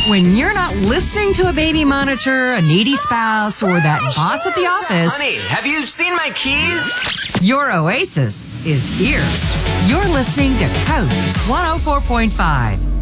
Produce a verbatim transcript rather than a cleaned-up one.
When you're not listening to a baby monitor, a needy spouse, or that boss at the office, Honey, have you seen my keys? your oasis is here. You're listening to Coast one oh four point five.